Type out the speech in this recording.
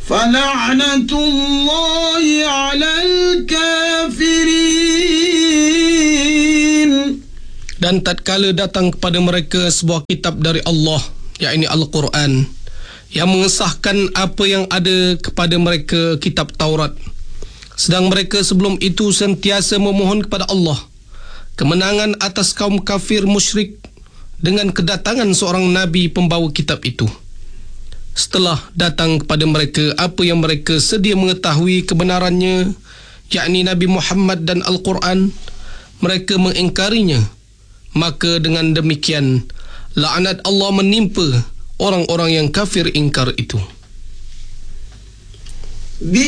Fala'natullahi 'alal kafirin. Dan tatkala datang kepada mereka sebuah kitab dari Allah, yakni Al-Quran, yang mengesahkan apa yang ada kepada mereka, kitab Taurat, sedang mereka sebelum itu sentiasa memohon kepada Allah kemenangan atas kaum kafir musyrik dengan kedatangan seorang Nabi pembawa kitab itu. Setelah datang kepada mereka apa yang mereka sedia mengetahui kebenarannya, yakni Nabi Muhammad dan Al-Quran, mereka mengingkarinya. Maka dengan demikian laknat Allah menimpa orang-orang yang kafir ingkar itu.